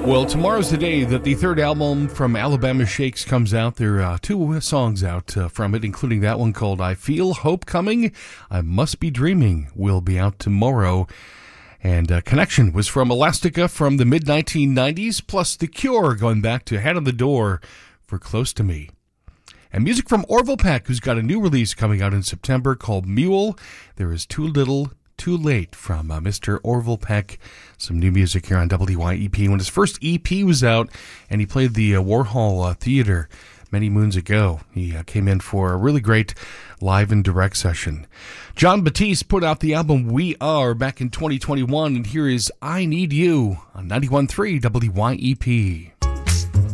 Well, tomorrow's the day that the third album from Alabama Shakes comes out. There are two songs out from it, including that one called I Feel Hope Coming. I Must Be Dreaming will be out tomorrow. And Connection was from Elastica from the mid-1990s, plus The Cure going back to Hand on the Door for Close to Me. And music from Orville Peck, who's got a new release coming out in September called Mule. There is Too Little, Too Late from Mr. Orville Peck. Some new music here on WYEP. When his first EP was out, and he played the Warhol Theater many moons ago, he came in for a really great live and direct session. Jon Batiste put out the album We Are back in 2021, and here is I Need You on 91.3 WYEP.